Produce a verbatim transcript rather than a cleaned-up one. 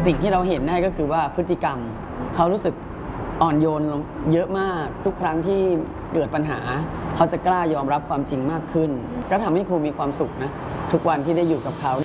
สิ่งที่เราเห็นได้ก็คือว่าพฤติกรรมเขารู้สึกอ่อนโยนลงเยอะมากทุกครั้งที่เกิดปัญหาเขาจะกล้ายอมรับความจริงมากขึ้นก็ทำให้ครูมีความสุขนะทุกวันที่ได้อยู่กับเขา